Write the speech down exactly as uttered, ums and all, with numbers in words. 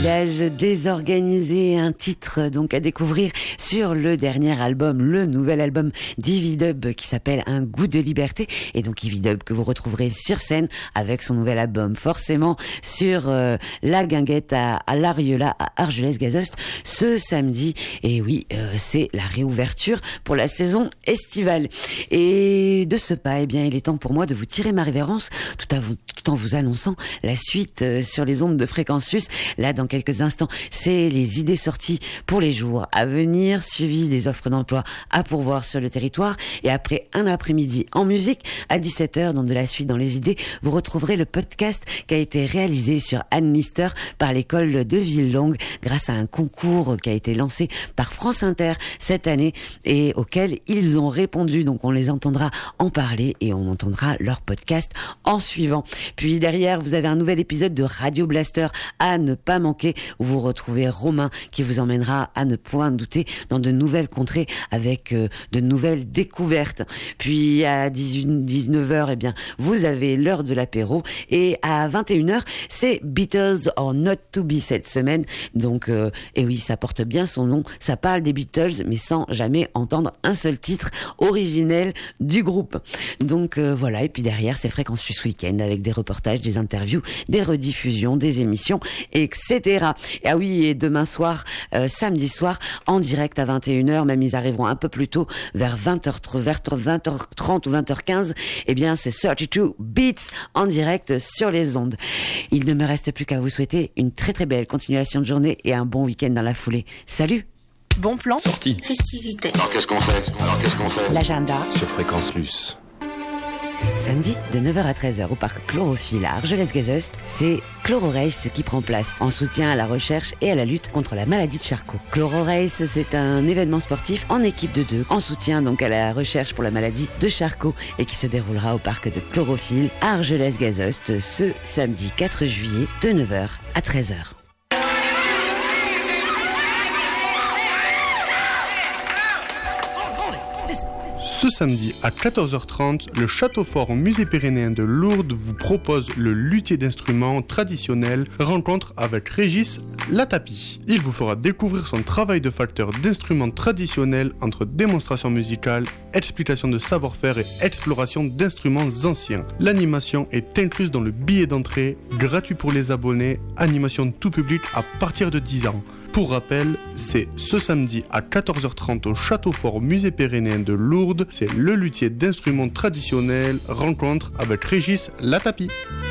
L'âge désorganisé, un titre donc à découvrir sur le dernier album, le nouvel album d'Ivy Dub qui s'appelle Un goût de liberté, et donc Ivy Dub que vous retrouverez sur scène avec son nouvel album forcément sur euh, la Guinguette à, à l'Ariola à Argelès-Gazost ce samedi. Et oui, euh, c'est la réouverture pour la saison estivale. Et de ce pas, eh bien, il est temps pour moi de vous tirer ma révérence tout, à vous, tout en vous annonçant la suite euh, sur les ondes de Fréquence Plus. Là, dans quelques instants, c'est les idées sorties pour les jours à venir, suivi des offres d'emploi à pourvoir sur le territoire. Et après un après-midi en musique, à dix-sept heures, dans de la suite dans les idées, vous retrouverez le podcast qui a été réalisé sur Anne Lister par l'école de Villelongue grâce à un concours qui a été lancé par France Inter cette année et auquel ils ont répondu. Donc on les entendra en parler et on entendra leur podcast en suivant. Puis derrière, vous avez un nouvel épisode de Radio Blaster à ne pas manquer, où vous retrouvez Romain qui vous emmènera à ne point douter dans de nouvelles contrées avec euh, de nouvelles découvertes. Puis à dix-neuf heures, eh bien, vous avez l'heure de l'apéro, et à vingt et une heures, c'est Beatles or Not to Be cette semaine. Donc, euh, et oui, ça porte bien son nom, ça parle des Beatles, mais sans jamais entendre un seul titre originel du groupe. Donc euh, voilà, et puis derrière, c'est Fréquence Plus Week-end avec des reportages, des interviews, des rediffusions, des émissions, et cetera. Et ah oui, et demain soir, euh, samedi soir, en direct à vingt et une heures, même ils arriveront un peu plus tôt, vers vingt heures trente ou vingt heures quinze, eh bien c'est trente-deux Beats en direct sur les ondes. Il ne me reste plus qu'à vous souhaiter une très très belle continuation de journée et un bon week-end dans la foulée. Salut! Bon plan. Sortie. Festivité. Alors qu'est-ce qu'on fait Alors qu'est-ce qu'on fait L'agenda. Sur Fréquence Plus. Samedi, de neuf heures à treize heures, au parc Chlorophylle à Argelès-Gazost, c'est Chlororace qui prend place en soutien à la recherche et à la lutte contre la maladie de Charcot. Chlororace, c'est un événement sportif en équipe de deux, en soutien donc à la recherche pour la maladie de Charcot, et qui se déroulera au parc de Chlorophylle à Argelès-Gazost ce samedi quatre juillet de neuf heures à treize heures. Ce samedi à quatorze heures trente, le Château Fort Musée Pyrénéen de Lourdes vous propose le luthier d'instruments traditionnel rencontre avec Régis Latapi. Il vous fera découvrir son travail de facteur d'instruments traditionnels entre démonstration musicale, explication de savoir-faire et exploration d'instruments anciens. L'animation est incluse dans le billet d'entrée, gratuit pour les abonnés, animation tout public à partir de dix ans. Pour rappel, c'est ce samedi à quatorze heures trente au Château Fort Musée Pyrénéen de Lourdes. C'est le luthier d'instruments traditionnels rencontre avec Régis Latapi.